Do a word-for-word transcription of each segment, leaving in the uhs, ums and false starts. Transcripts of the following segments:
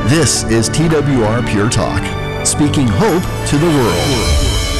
This is T W R Pure Talk, speaking hope to the world.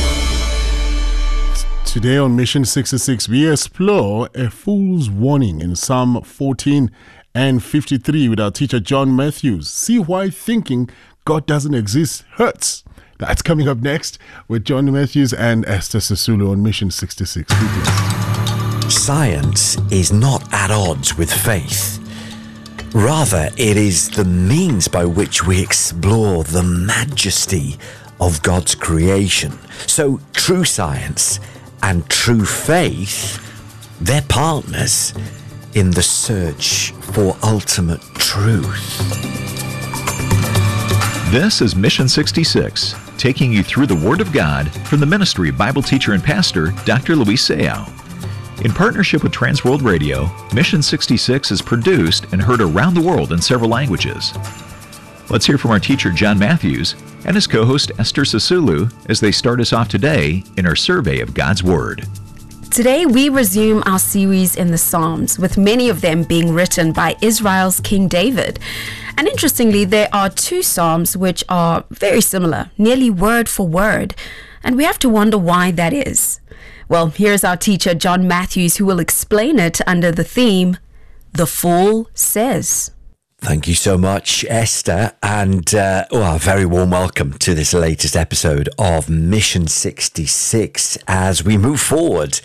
Today on Mission sixty-six, we explore a fool's warning in Psalm fourteen and fifty-three with our teacher John Matthews. See why thinking God doesn't exist hurts. That's coming up next with John Matthews and Esther Sisulu on Mission sixty-six. Science is not at odds with faith. Rather, it is the means by which we explore the majesty of God's creation. So, true science and true faith, they're partners in the search for ultimate truth. This is Mission sixty-six, taking you through the Word of God from the ministry of Bible teacher and pastor, Doctor Luis Sayao. In partnership with Transworld Radio, Mission sixty-six is produced and heard around the world in several languages. Let's hear from our teacher, John Matthews, and his co-host, Esther Sisulu, as they start us off today in our survey of God's Word. Today, we resume our series in the Psalms, with many of them being written by Israel's King David. And interestingly, there are two Psalms which are very similar, nearly word for word. And we have to wonder why that is. Well, here's our teacher, John Matthews, who will explain it under the theme, The Fool Says. Thank you so much, Esther, and uh, well, a very warm welcome to this latest episode of Mission sixty-six as we move forward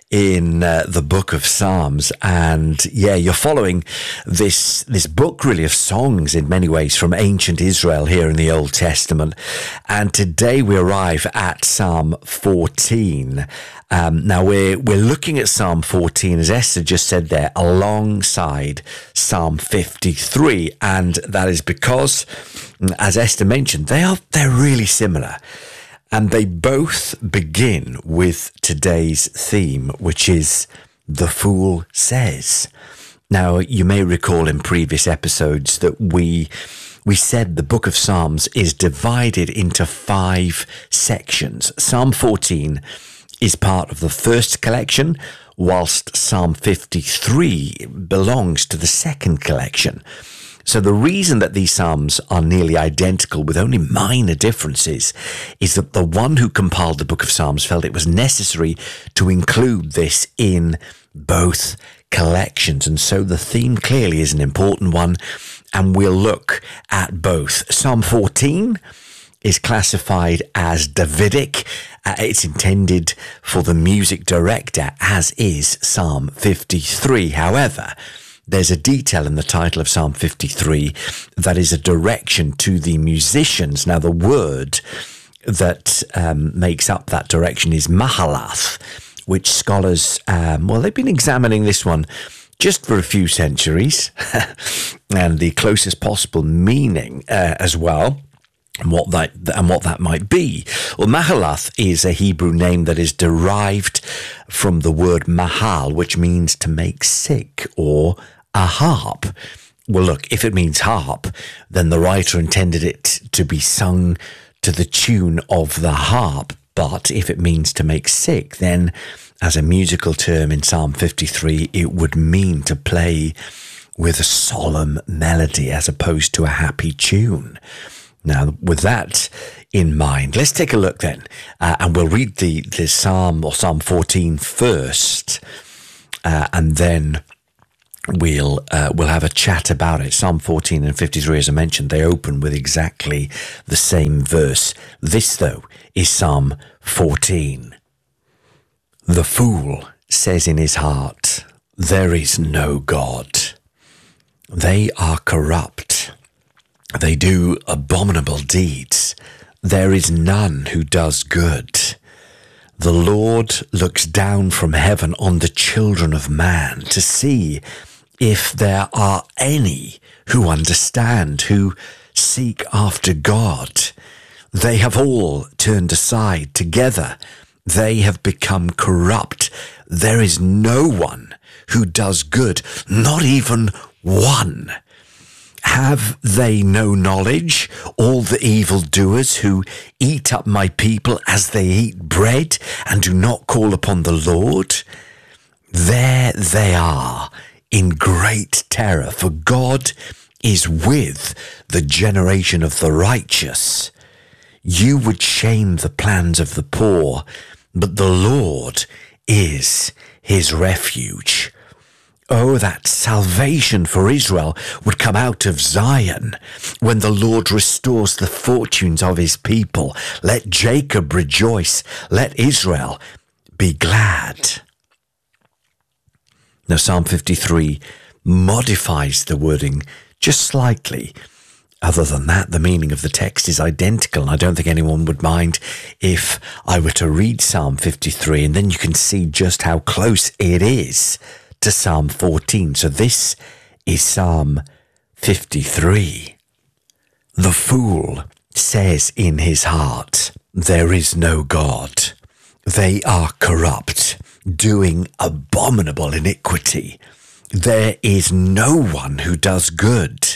in uh, the book of Psalms. And yeah, you're following this this book really of songs in many ways from ancient Israel here in the Old Testament. And today we arrive at Psalm fourteen. Um, now we're we're looking at Psalm fourteen, as Esther just said there, alongside Psalm fifty-three, and that is because, as Esther mentioned, they are they're really similar. And they both begin with today's theme, which is The Fool Says. Now, you may recall in previous episodes that we we said the book of Psalms is divided into five sections. Psalm fourteen is part of the first collection, whilst Psalm fifty-three belongs to the second collection. So the reason that these psalms are nearly identical with only minor differences is that the one who compiled the book of Psalms felt it was necessary to include this in both collections. And so the theme clearly is an important one, and we'll look at both. Psalm fourteen is classified as Davidic. Uh, it's intended for the music director, as is Psalm fifty-three. However, there's a detail in the title of Psalm fifty-three that is a direction to the musicians. Now, the word that um, makes up that direction is mahalath, which scholars, um, well, they've been examining this one just for a few centuries, and the closest possible meaning uh, as well. And what that and what that might be. Well, Mahalath is a Hebrew name that is derived from the word mahal, which means to make sick, or a harp. Well, look, if it means harp, then the writer intended it to be sung to the tune of the harp. But if it means to make sick, then as a musical term in Psalm fifty-three, it would mean to play with a solemn melody as opposed to a happy tune. Now, with that in mind, let's take a look then, uh, and we'll read the, the Psalm or Psalm fourteen first, uh, and then we'll uh, we'll have a chat about it. Psalm fourteen and fifty-three, as I mentioned, they open with exactly the same verse. This, though, is Psalm fourteen. The fool says in his heart, "There is no God." They are corrupt. They do abominable deeds. There is none who does good. The Lord looks down from heaven on the children of man to see if there are any who understand, who seek after God. They have all turned aside together. They have become corrupt. There is no one who does good, not even one. Have they no knowledge, all the evildoers who eat up my people as they eat bread and do not call upon the Lord? There they are in great terror, for God is with the generation of the righteous. You would shame the plans of the poor, but the Lord is his refuge. Oh, that salvation for Israel would come out of Zion when the Lord restores the fortunes of his people. Let Jacob rejoice. Let Israel be glad. Now, Psalm fifty-three modifies the wording just slightly. Other than that, the meaning of the text is identical, and I don't think anyone would mind if I were to read Psalm fifty-three, and then you can see just how close it is to Psalm fourteen. So this is Psalm fifty-three. The fool says in his heart, there is no God. They are corrupt, doing abominable iniquity. There is no one who does good.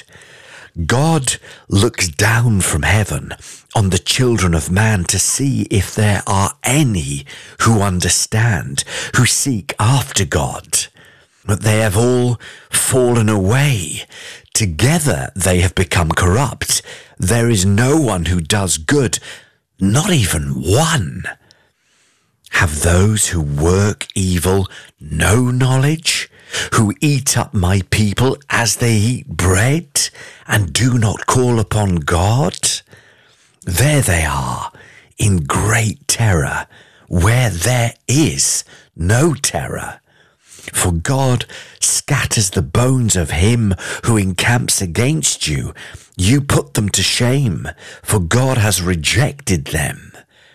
God looks down from heaven on the children of man to see if there are any who understand, who seek after God. But they have all fallen away. Together they have become corrupt. There is no one who does good, not even one. Have those who work evil no knowledge, who eat up my people as they eat bread and do not call upon God? There they are, in great terror, where there is no terror. For God scatters the bones of him who encamps against you. You put them to shame, for God has rejected them.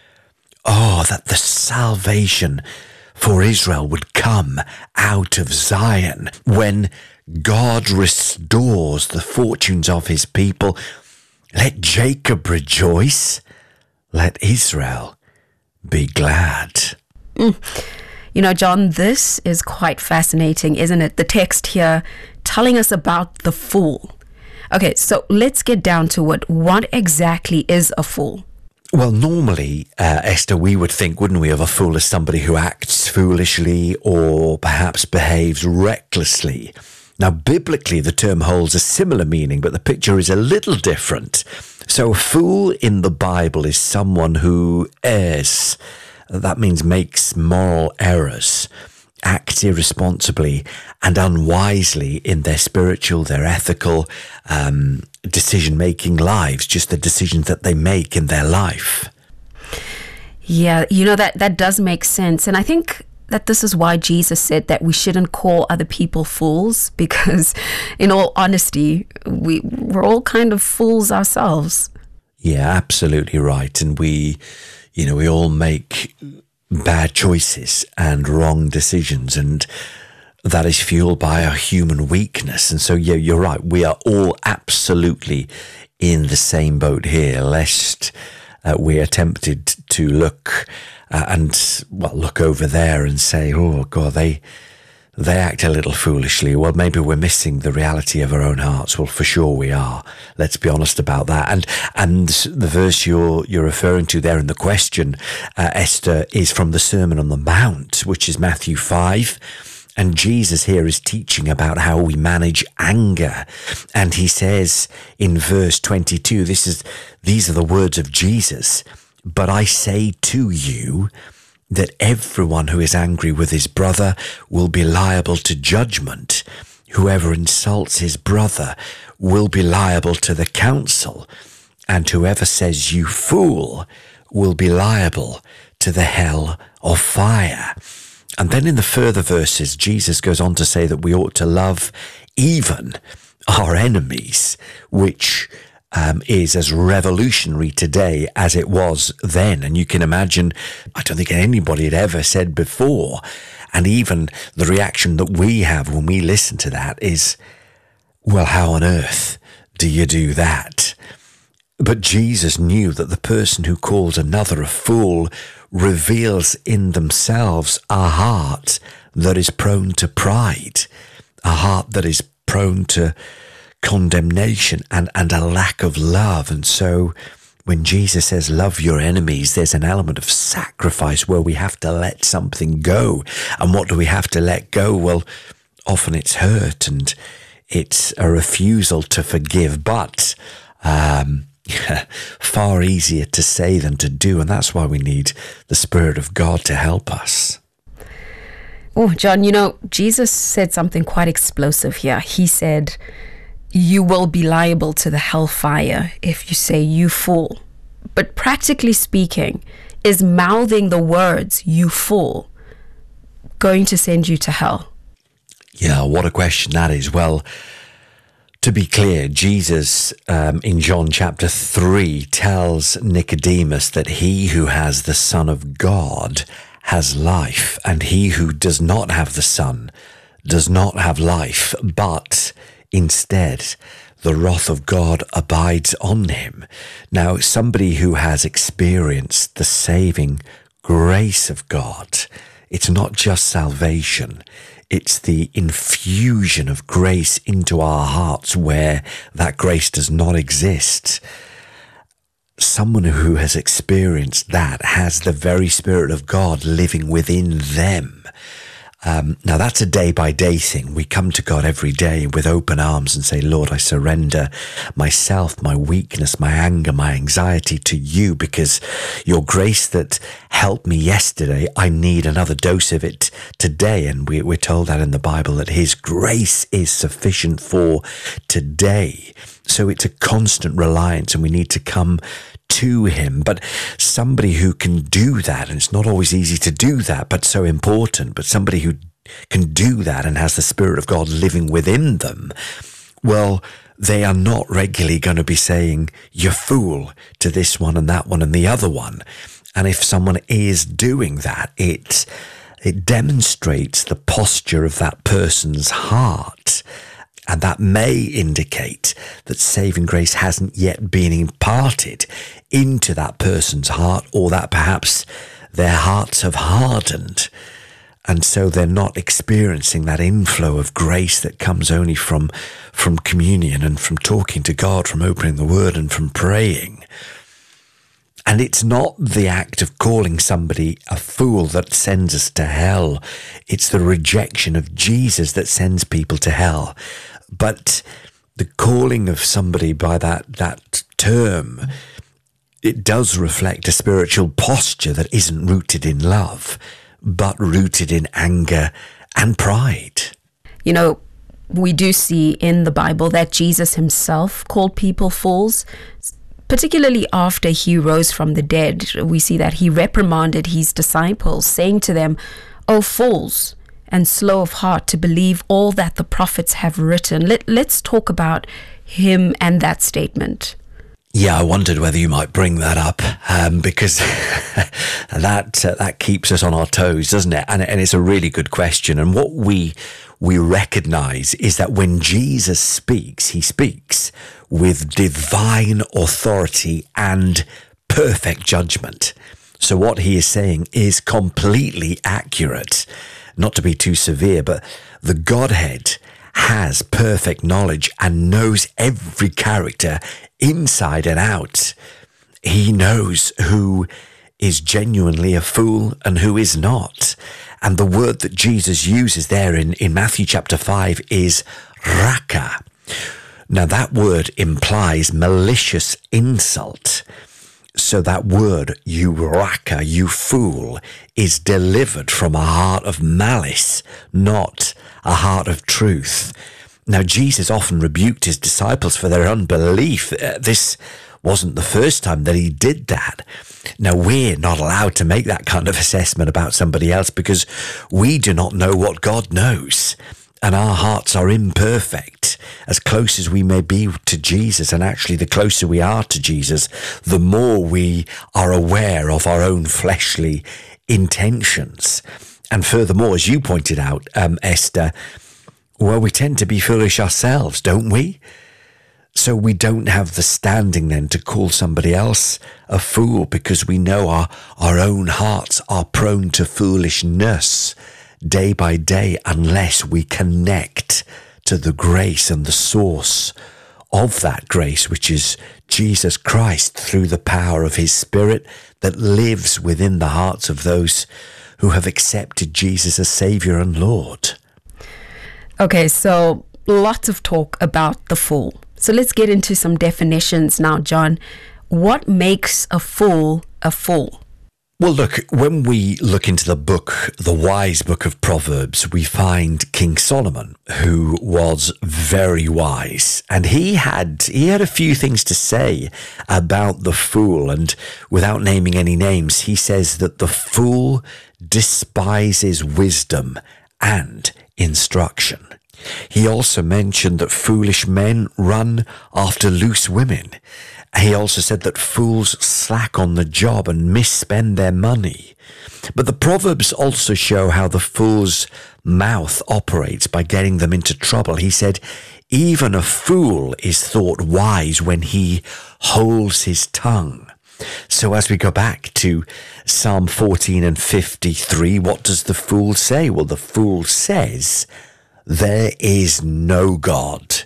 Oh, that the salvation for Israel would come out of Zion when God restores the fortunes of his people. Let Jacob rejoice. Let Israel be glad. Mm. You know, John, this is quite fascinating, isn't it? The text here telling us about the fool. Okay, so let's get down to it. What exactly is a fool? Well, normally, uh, Esther, we would think, wouldn't we, of a fool as somebody who acts foolishly or perhaps behaves recklessly. Now, biblically, the term holds a similar meaning, but the picture is a little different. So a fool in the Bible is someone who errs. That means makes moral errors, acts irresponsibly and unwisely in their spiritual, their ethical, um, decision-making lives, just the decisions that they make in their life. Yeah, you know, that, that does make sense. And I think that this is why Jesus said that we shouldn't call other people fools, because in all honesty, we, we're all kind of fools ourselves. Yeah, absolutely right. And we, you know, we all make bad choices and wrong decisions, and that is fueled by our human weakness. And so, yeah, you're right. We are all absolutely in the same boat here, lest uh, we are tempted to look uh, and, well, look over there and say, oh, God, they they act a little foolishly. Well, maybe we're missing the reality of our own hearts. Well, for sure we are. Let's be honest about that. And and the verse you're you're referring to there in the question, uh, Esther, is from the Sermon on the Mount, which is Matthew five. And Jesus here is teaching about how we manage anger. And he says in verse twenty-two, this is these are the words of Jesus. But I say to you that everyone who is angry with his brother will be liable to judgment. Whoever insults his brother will be liable to the council. And whoever says you fool will be liable to the hell of fire. And then in the further verses, Jesus goes on to say that we ought to love even our enemies, which um, is as revolutionary today as it was then. And you can imagine, I don't think anybody had ever said before, and even the reaction that we have when we listen to that is, well, how on earth do you do that? But Jesus knew that the person who calls another a fool reveals in themselves a heart that is prone to pride, a heart that is prone to condemnation and, and a lack of love. And so when Jesus says, love your enemies, there's an element of sacrifice where we have to let something go. And what do we have to let go? Well, often it's hurt and It's a refusal to forgive, but um, far easier to say than to do. And that's why we need the Spirit of God to help us. Oh, John, you know, Jesus said something quite explosive here. He said, you will be liable to the hellfire if you say you fool. But practically speaking, is mouthing the words, you fool, going to send you to hell? Yeah, what a question that is. Well, to be clear, Jesus um, in John chapter three tells Nicodemus that he who has the Son of God has life, and he who does not have the Son does not have life, but instead the wrath of God abides on him. Now, somebody who has experienced the saving grace of God, it's not just salvation, it's the infusion of grace into our hearts where that grace does not exist. Someone who has experienced that has the very Spirit of God living within them. Um, now, that's a day-by-day thing. We come to God every day with open arms and say, Lord, I surrender myself, my weakness, my anger, my anxiety to you, because your grace that helped me yesterday, I need another dose of it today. And we, we're told that in the Bible, that his grace is sufficient for today. So it's a constant reliance, and we need to come to him. But somebody who can do that, and it's not always easy to do that, but so important, but somebody who can do that and has the Spirit of God living within them, well, they are not regularly going to be saying, you fool, to this one and that one and the other one. And if someone is doing that, it, it demonstrates the posture of that person's heart. And that may indicate that saving grace hasn't yet been imparted into that person's heart, or that perhaps their hearts have hardened. And so they're not experiencing that inflow of grace that comes only from, from communion and from talking to God, from opening the Word and from praying. And it's not the act of calling somebody a fool that sends us to hell. It's the rejection of Jesus that sends people to hell. But the calling of somebody by that, that term, it does reflect a spiritual posture that isn't rooted in love, but rooted in anger and pride. You know, we do see in the Bible that Jesus himself called people fools, particularly after he rose from the dead. We see that he reprimanded his disciples, saying to them, "O fools, and slow of heart to believe all that the prophets have written." Let, let's talk about him and that statement. Yeah, I wondered whether you might bring that up, um, because that uh, that keeps us on our toes, doesn't it? And, and it's a really good question. And what we we recognize is that when Jesus speaks, he speaks with divine authority and perfect judgment. So what he is saying is completely accurate. Not to be too severe, but the Godhead has perfect knowledge and knows every character inside and out. He knows who is genuinely a fool and who is not. And the word that Jesus uses there in, in Matthew chapter five is raka. Now that word implies malicious insult. So that word, you raka, you fool, is delivered from a heart of malice, not a heart of truth. Now, Jesus often rebuked his disciples for their unbelief. Uh, this wasn't the first time that he did that. Now, we're not allowed to make that kind of assessment about somebody else because we do not know what God knows. And our hearts are imperfect. As close as we may be to Jesus, and actually the closer we are to Jesus, the more we are aware of our own fleshly intentions. And furthermore, as you pointed out, um, Esther, well, we tend to be foolish ourselves, don't we? So we don't have the standing then to call somebody else a fool because we know our, our own hearts are prone to foolishness day by day unless we connect to the grace and the source of that grace, which is Jesus Christ through the power of his Spirit that lives within the hearts of those who have accepted Jesus as Savior and Lord. Okay, so lots of talk about the fool. So let's get into some definitions now, John. What makes a fool a fool? Well, look, when we look into the book, the wise book of Proverbs, we find King Solomon, who was very wise. And he had he had a few things to say about the fool. And without naming any names, he says that the fool despises wisdom and instruction. He also mentioned that foolish men run after loose women. He also said that fools slack on the job and misspend their money. But the Proverbs also show how the fool's mouth operates by getting them into trouble. He said, even a fool is thought wise when he holds his tongue. So as we go back to Psalm fourteen and fifty-three, what does the fool say? Well, the fool says, there is no God.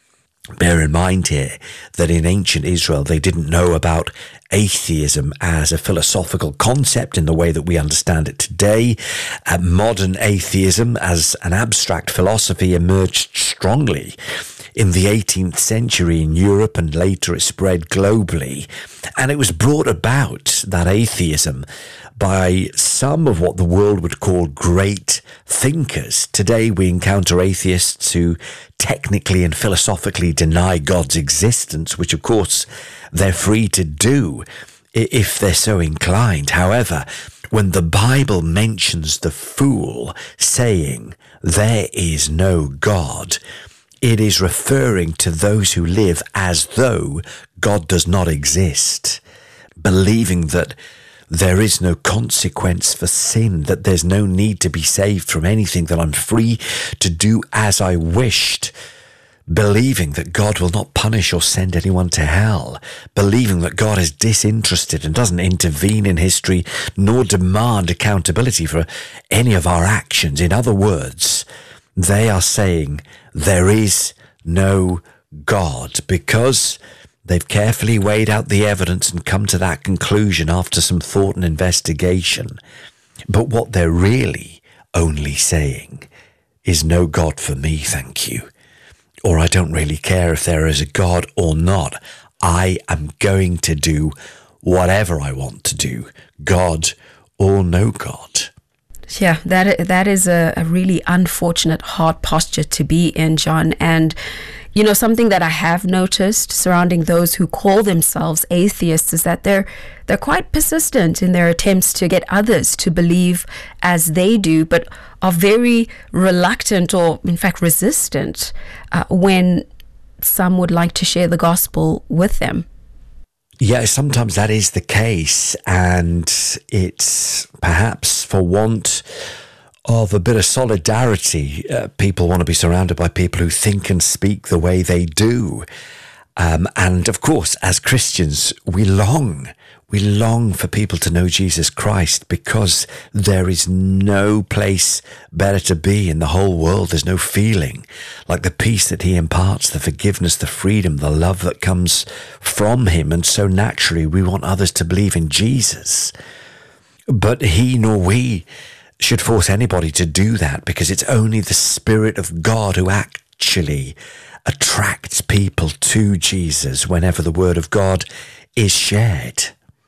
Bear in mind here that in ancient Israel, they didn't know about atheism as a philosophical concept in the way that we understand it today. Uh, modern atheism as an abstract philosophy emerged strongly in the eighteenth century in Europe, and later it spread globally. And it was brought about, that atheism, by some of what the world would call great thinkers. Today we encounter atheists who technically and philosophically deny God's existence, which of course they're free to do if they're so inclined. However, when the Bible mentions the fool saying, there is no God, it is referring to those who live as though God does not exist, believing that there is no consequence for sin, that there's no need to be saved from anything, that I'm free to do as I wished, believing that God will not punish or send anyone to hell, believing that God is disinterested and doesn't intervene in history nor demand accountability for any of our actions. In other words, they are saying there is no God because they've carefully weighed out the evidence and come to that conclusion after some thought and investigation. But what they're really only saying is no God for me, thank you. Or I don't really care if there is a God or not. I am going to do whatever I want to do, God or no God. Yeah, that that is a, a really unfortunate, hard posture to be in, John. And, you know, something that I have noticed surrounding those who call themselves atheists is that they're they're quite persistent in their attempts to get others to believe as they do, but are very reluctant or, in fact, resistant uh, when some would like to share the gospel with them. Yeah, sometimes that is the case, and it's perhaps for want of a bit of solidarity. Uh, people want to be surrounded by people who think and speak the way they do. Um, and of course, as Christians, we long, we long for people to know Jesus Christ because there is no place better to be in the whole world. There's no feeling like the peace that he imparts, the forgiveness, the freedom, the love that comes from him. And so naturally, we want others to believe in Jesus. But he nor we should force anybody to do that because it's only the Spirit of God who actually attracts people to Jesus whenever the Word of God is shared.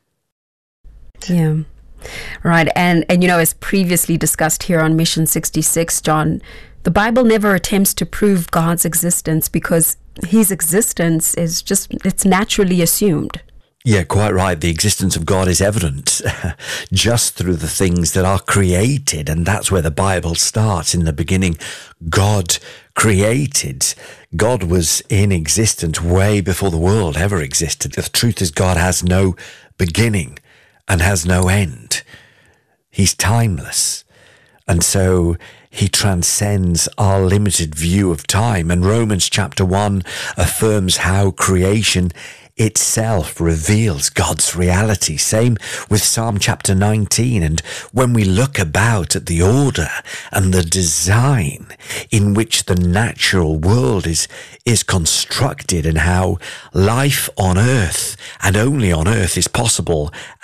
Yeah. Right. And, and you know, as previously discussed here on Mission sixty-six, John, the Bible never attempts to prove God's existence because his existence is just, it's naturally assumed. Yeah, quite right. The existence of God is evident just through the things that are created. And that's where the Bible starts. In the beginning, God created. God was in existence way before the world ever existed. The truth is God has no beginning and has no end. He's timeless. And so he transcends our limited view of time. And Romans chapter one affirms how creation itself reveals God's reality. Same with Psalm chapter nineteen. And when we look about at the order and the design in which the natural world is, is constructed and how life on earth and only on earth is possible